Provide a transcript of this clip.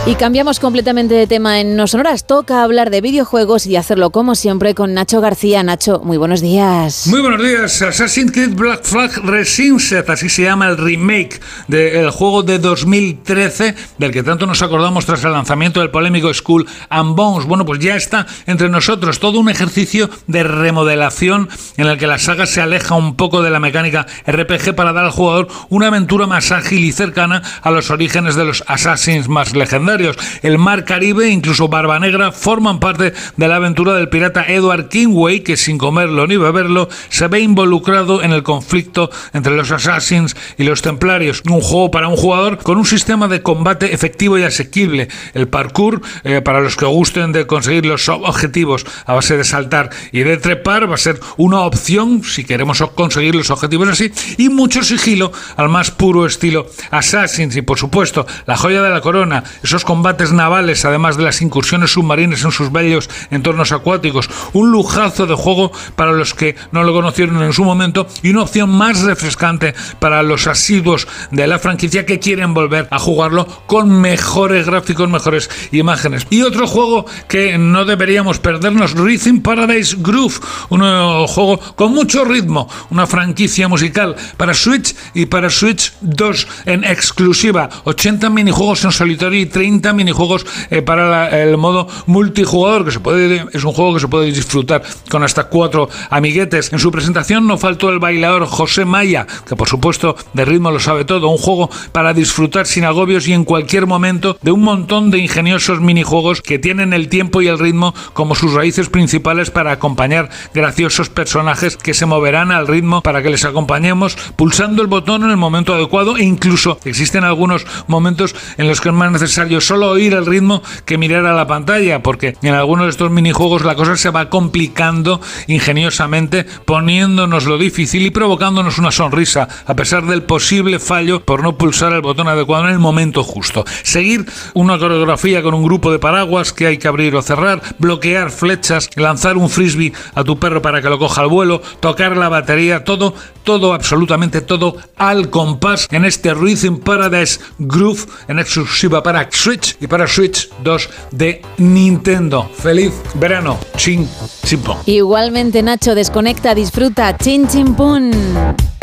Y cambiamos completamente de tema en No Sonoras. Toca hablar de videojuegos y hacerlo como siempre con Nacho García. Nacho, muy buenos días. Muy buenos días. Assassin's Creed Black Flag Resynced, así se llama el remake del juego de 2013, del que tanto nos acordamos tras el lanzamiento del polémico Skull and Bones. Bueno, pues ya está entre nosotros todo un ejercicio de remodelación en el que la saga se aleja un poco de la mecánica RPG para dar al jugador una aventura más ágil y cercana a los orígenes de los Assassins más legendarios. El Mar Caribe, incluso Barba Negra, forman parte de la aventura del pirata Edward Kingway, que sin comerlo ni beberlo se ve involucrado en el conflicto entre los Assassins y los Templarios. Un juego para un jugador con un sistema de combate efectivo y asequible. El parkour, para los que gusten de conseguir los objetivos a base de saltar y de trepar, va a ser una opción si queremos conseguir los objetivos así, y mucho sigilo al más puro estilo Assassins. Y por supuesto, la joya de la corona, esos combates navales, además de las incursiones submarinas en sus bellos entornos acuáticos. Un lujazo de juego para los que no lo conocieron en su momento y una opción más refrescante para los asiduos de la franquicia que quieren volver a jugarlo con mejores gráficos, mejores imágenes. Y otro juego que no deberíamos perdernos, Rhythm Paradise Groove, un juego con mucho ritmo, una franquicia musical para Switch y para Switch 2 en exclusiva. 80 minijuegos en solitario y 30 minijuegos para el modo multijugador, es un juego que se puede disfrutar con hasta 4 amiguetes. En su presentación no faltó el bailador José Maya, que por supuesto de ritmo lo sabe todo. Un juego para disfrutar sin agobios y en cualquier momento de un montón de ingeniosos minijuegos que tienen el tiempo y el ritmo como sus raíces principales para acompañar graciosos personajes que se moverán al ritmo para que les acompañemos pulsando el botón en el momento adecuado, e incluso existen algunos momentos en los que es más necesario solo oír el ritmo que mirar a la pantalla, porque en algunos de estos minijuegos la cosa se va complicando ingeniosamente, poniéndonos lo difícil y provocándonos una sonrisa a pesar del posible fallo por no pulsar el botón adecuado en el momento justo. Seguir una coreografía con un grupo de paraguas que hay que abrir o cerrar, bloquear flechas, lanzar un frisbee a tu perro para que lo coja al vuelo, tocar la batería, todo, absolutamente todo al compás en este Rhythm Paradise Groove en exclusiva para Switch y para Switch 2 de Nintendo. ¡Feliz verano! Chin, chimpón. Igualmente, Nacho, desconecta, disfruta. Chin, chimpún.